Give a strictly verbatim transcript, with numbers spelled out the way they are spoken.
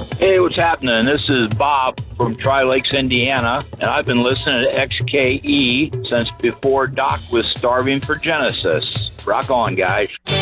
Hey, what's happening? This is Bob from Tri Lakes, Indiana, and I've been listening to X K E since before Doc was starving for Genesis. Rock on, guys.